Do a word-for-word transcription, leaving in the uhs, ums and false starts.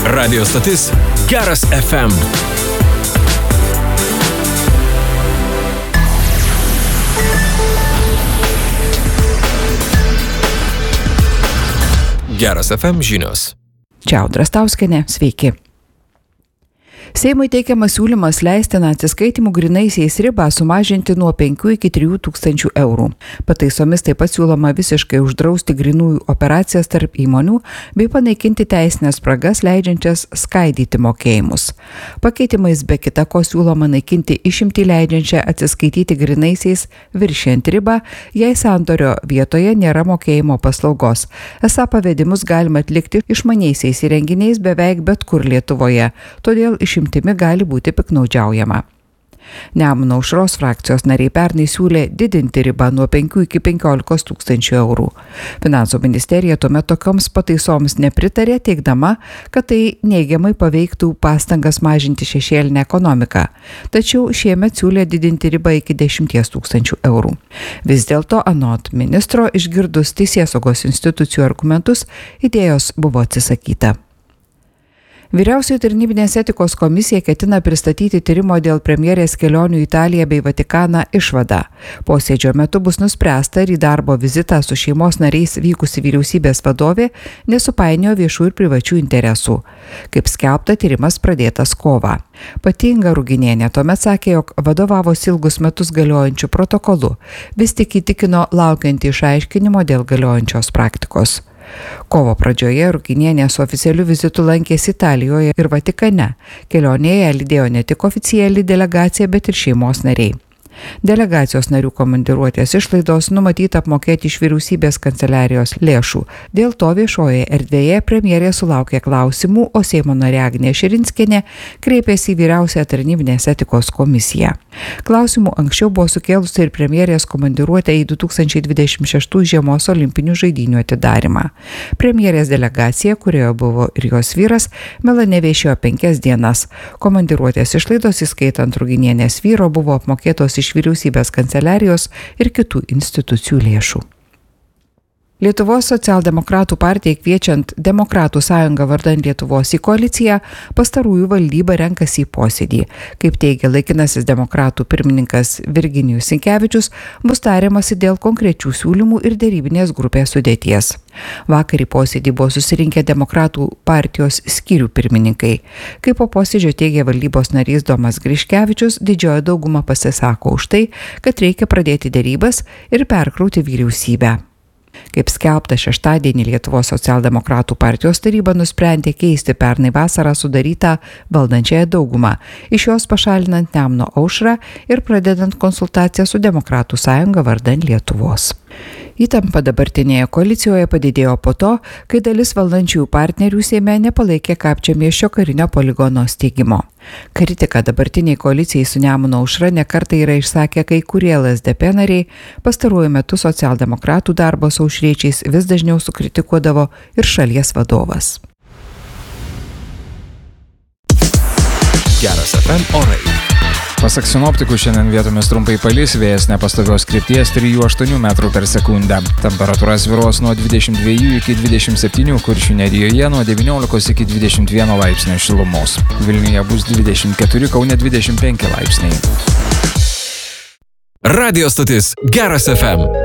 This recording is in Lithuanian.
Radio stotis Geras F M. Geras F M žinios. Čia Audra Stauskienė, sveiki. Seimui teikiamas siūlymas leistiną atsiskaitimų grynaisiais ribą sumažinti nuo penkių iki trijų tūkstančių eurų. Pataisomis taip pat siūloma visiškai uždrausti grynųjų operacijas tarp įmonių bei panaikinti teisinės spragas leidžiančias skaidyti mokėjimus. Pakeitimais be kita ko siūloma naikinti išimtį leidžiančią atsiskaityti grynaisiais viršijant ribą, jei sandorio vietoje nėra mokėjimo paslaugos. Esą pavedimus galima atlikti išmaniaisiais įrenginiais beveik bet kur Lietuvoje, todėl išimtimi gali būti piknaudžiaujama. Nemuno aušros frakcijos nariai pernai siūlė didinti ribą nuo penkių iki penkiolikos tūkstančių eurų. Finansų ministerija tuomet tokioms pataisoms nepritarė, teigdama, kad tai neigiamai paveiktų pastangas mažinti šešėlinę ekonomiką. Tačiau šiemet siūlė didinti ribą iki dešimties tūkstančių eurų. Vis dėlto, anot ministro, išgirdus teisėsaugos institucijų argumentus, idėjos buvo atsisakyta. Vyriausioji tarnybinės etikos komisija ketina pristatyti tyrimo dėl premjerės kelionių į Italiją bei Vatikaną išvadą. Posėdžio metu bus nuspręsta, ar į darbo vizitą su šeimos nariais vykusi vyriausybės vadovė nesupainiojo viešų ir privačių interesų. Kaip skelbta, tyrimas pradėtas kovą. Pati Inga Ruginienė tuomet sakė, jog vadovavosi ilgus metus galiojančių protokolų, vis tik įtikino laukiantį išaiškinimo dėl galiojančios praktikos. Kovo pradžioje Ruginienė su oficialiu vizitu lankėsi Italijoje ir Vatikane. Kelionėje lydėjo ne tik oficiali delegacija, bet ir šeimos nariai. Delegacijos narių komandiruotės išlaidos numatyta apmokėti iš vyriausybės kanceliarijos lėšų. Dėl to viešoje erdvėje premjerė sulaukė klausimų, o Seimo narė Agnė Širinskienė kreipėsi į vyriausiąją tarnybinės etikos komisiją. Klausimų anksčiau buvo sukėlusi ir premjerės komandiruotė į du tūkstančiai dvidešimt šeštų žiemos olimpinių žaidynių atidarymą. Premjerės delegacija, kurioje buvo ir jos vyras, Milane viešėjo penkias dienas. Komandiruotės išlaidos, įskaitant Ruginienės vyro, buvo apmokėtos iš vyriausybės kanceliarijos ir kitų institucijų lėšų. Lietuvos socialdemokratų partijai kviečiant Demokratų sąjungą vardan Lietuvos į koaliciją, pastarųjų valdyba renkasi į posėdį. Kaip teigia laikinasis demokratų pirmininkas Virginijus Sinkevičius, bus tariamasi dėl konkrečių siūlymų ir derybinės grupės sudėties. Vakar į posėdį buvo susirinkę Demokratų partijos skyrių pirmininkai. Kaip po posėdžio teigia valdybos narys Domas Griškevičius, didžioji dauguma pasisako už tai, kad reikia pradėti derybas ir perkrauti vyriausybę. Kaip skelbta, šeštadienį Lietuvos socialdemokratų partijos taryba nusprendė keisti pernai vasarą sudarytą valdančiąją daugumą, iš jos pašalinant Nemuno aušrą ir pradedant konsultaciją su Demokratų sąjunga vardan Lietuvos. Įtampa dabartinėje koalicijoje padidėjo po to, kai dalis valdančiųjų partnerių Seime nepalaikė Kapčiamiesčio karinio poligono steigimo. Kritiką dabartiniai koalicijai su Nemuno aušra nekartą yra išsakę kai kurie L S D P nariai, pastaruoju metu socialdemokratų darbo su aušriečiais vis dažniau sukritikuodavo ir šalies vadovas. Geras F M orai. Pasak sinoptikų, šiandien vietomis trumpai palis, vėjas nepastovios krypties trijų aštuonių metrų per sekundę. Temperatūra svyruos nuo dvidešimt dviejų iki dvidešimt septynių, Kuršių nerijoje nuo devyniolikos iki dvidešimt vieno laipsnio šilumos. Vilniuje bus dvidešimt keturi, Kaune dvidešimt penki laipsniai. Radio stotis Geras F M.